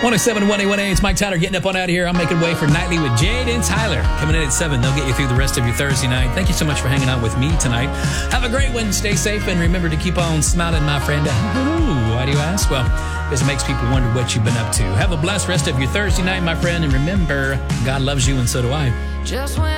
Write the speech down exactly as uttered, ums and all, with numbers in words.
one oh seven, one A one A, it's Mike Tyler getting up on out of here. I'm making way for Nightly with Jade and Tyler. Coming in at seven, they'll get you through the rest of your Thursday night. Thank you so much for hanging out with me tonight. Have a great one. Stay safe, and remember to keep on smiling, my friend. Ooh, why do you ask? Well, because it makes people wonder what you've been up to. Have a blessed rest of your Thursday night, my friend, and remember, God loves you, and so do I. Just when